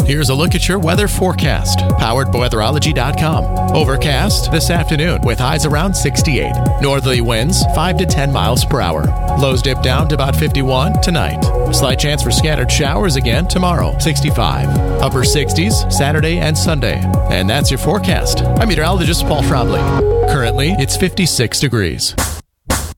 Here's a look at your weather forecast, powered by weatherology.com. Overcast this afternoon with highs around 68. Northerly winds 5 to 10 miles per hour. Lows dip down to about 51 tonight. Slight chance for scattered showers again tomorrow, 65. Upper 60s Saturday and Sunday. And that's your forecast. I'm meteorologist Paul Frobley. Currently, it's 56 degrees.